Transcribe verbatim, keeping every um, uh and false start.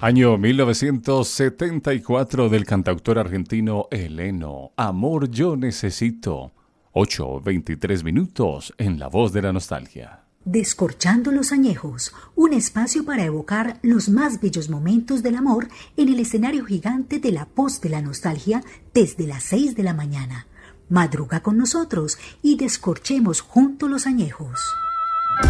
Año mil novecientos setenta y cuatro del cantautor argentino Eleno. Amor yo necesito. ocho veintitrés minutos en La Voz de la Nostalgia. Descorchando los añejos, un espacio para evocar los más bellos momentos del amor en el escenario gigante de La Voz de la Nostalgia desde las seis de la mañana. Madruga con nosotros y descorchemos juntos los añejos.